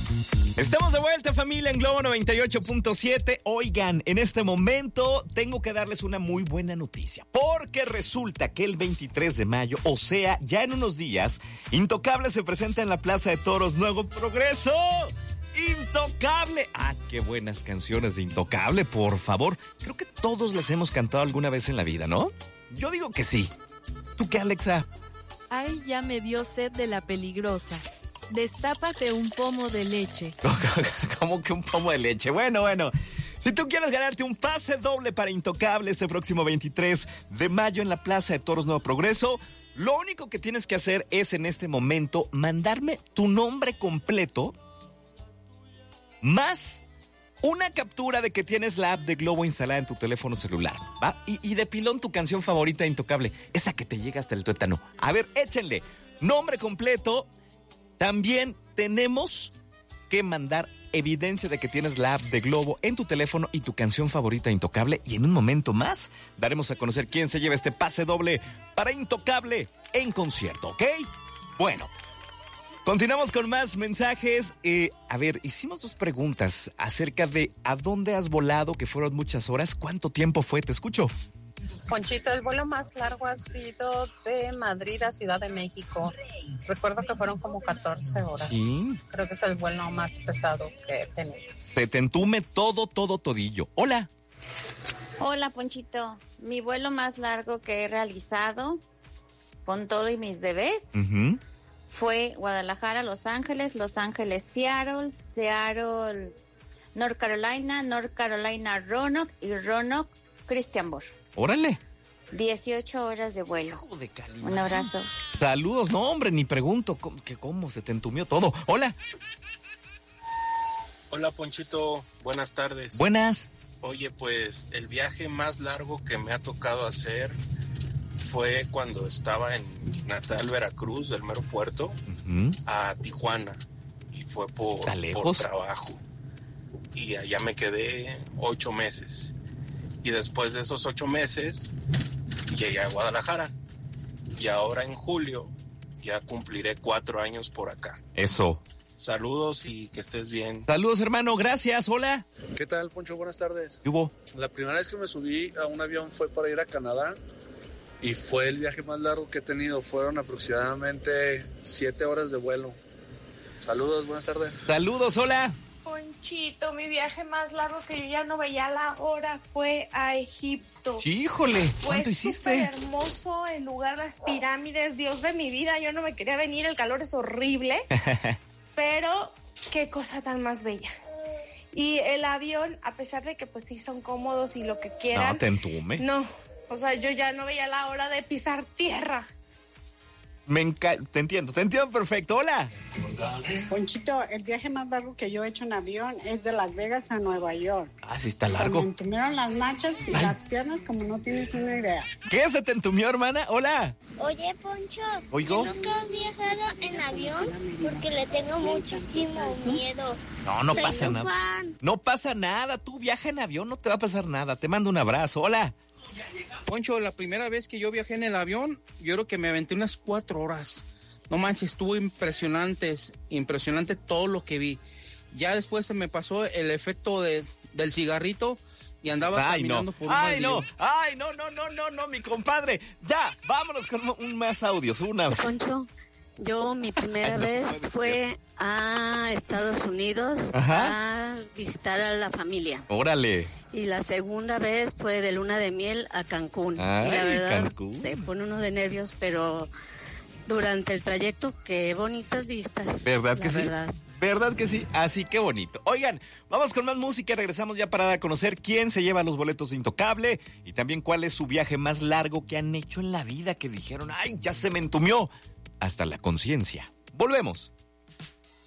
Estamos de vuelta, familia, en Globo 98.7. Oigan, en este momento tengo que darles una muy buena noticia, porque resulta que el 23 de mayo, o sea, ya en unos días, Intocable se presenta en la Plaza de Toros Nuevo Progreso. ¡Intocable! ¡Ah, qué buenas canciones de Intocable, por favor! Creo que todos las hemos cantado alguna vez en la vida, ¿no? Yo digo que sí. ¿Tú qué, Alexa? Ay, ya me dio sed de la peligrosa. Destápate un pomo de leche. ¿Cómo que un pomo de leche? Bueno. Si tú quieres ganarte un pase doble para Intocable este próximo 23 de mayo en la Plaza de Toros Nuevo Progreso, lo único que tienes que hacer es en este momento mandarme tu nombre completo más una captura de que tienes la app de Globo instalada en tu teléfono celular, ¿va? Y de pilón tu canción favorita de Intocable, esa que te llega hasta el tuétano. A ver, échenle nombre completo. También tenemos que mandar evidencia de que tienes la app de Globo en tu teléfono y tu canción favorita Intocable. Y en un momento más daremos a conocer quién se lleva este pase doble para Intocable en concierto, ¿ok? Bueno, continuamos con más mensajes. A ver, hicimos 2 preguntas acerca de ¿a dónde has volado? Que fueron muchas horas. ¿Cuánto tiempo fue? Te escucho. Ponchito, el vuelo más largo ha sido de Madrid a Ciudad de México. Recuerdo que fueron como 14 horas. ¿Sí? Creo que es el vuelo más pesado que he tenido. Se te entume todillo. Hola. Hola, Ponchito. Mi vuelo más largo que he realizado con todo y mis bebés fue Guadalajara, Los Ángeles, Seattle, North Carolina, Roanoke y Roanoke, Christiansburg. Órale. 18 horas de vuelo. Un abrazo. Saludos. No, hombre, ni pregunto cómo se te entumió todo. Hola. Hola, Ponchito. Buenas tardes. Buenas. Oye, pues el viaje más largo que me ha tocado hacer fue cuando estaba en Natal, Veracruz, del mero puerto, a Tijuana. Y fue por trabajo. Y allá me quedé 8 meses. Y después de esos 8 meses llegué a Guadalajara. Y ahora en julio ya cumpliré 4 años por acá. Eso. Saludos y que estés bien. Saludos, hermano. Gracias. Hola. ¿Qué tal, Poncho? Buenas tardes. ¿Qué hubo? La primera vez que me subí a un avión fue para ir a Canadá. Y fue el viaje más largo que he tenido. Fueron aproximadamente 7 horas de vuelo. Saludos, buenas tardes. Saludos, hola. Ponchito, mi viaje más largo que yo ya no veía la hora fue a Egipto. Sí, híjole, ¿cuánto hiciste? Fue súper hermoso el lugar, las pirámides, Dios de mi vida, yo no me quería venir, el calor es horrible, pero qué cosa tan más bella. Y el avión, a pesar de que pues sí son cómodos y lo que quieran. No, te entume. No, o sea, yo ya no veía la hora de pisar tierra. Te entiendo perfecto. Hola. Ponchito, el viaje más largo que yo he hecho en avión es de Las Vegas a Nueva York. Ah, sí está largo. Se me entumieron las nachas y las piernas como no tienes una idea. ¿Qué se te entumió, hermana? Hola. Oye, Poncho, ¿Oigo? yo nunca he viajado en avión porque le tengo muchísimo miedo. No Soy pasa nada. Fan. No pasa nada. Tú viaja en avión, no te va a pasar nada. Te mando un abrazo. Hola. Poncho, la primera vez que yo viajé en el avión, yo creo que me aventé unas 4 horas. No manches, estuvo impresionante todo lo que vi. Ya después se me pasó el efecto del cigarrito y andaba caminando por un baldío. Ay, no, mi compadre. Ya, vámonos con más audios. Poncho, mi primera vez fue a Estados Unidos Ajá. a visitar a la familia. Órale. Y la segunda vez fue de luna de miel a Cancún. Ay, y la verdad, Cancún. se pone uno de nervios, pero durante el trayecto, qué bonitas vistas. ¿Verdad que sí? Verdad. ¿Verdad que sí? Así que bonito. Oigan, vamos con más música y regresamos ya para dar a conocer quién se lleva los boletos de Intocable y también cuál es su viaje más largo que han hecho en la vida, que dijeron, ay, ya se me entumió hasta la conciencia. Volvemos.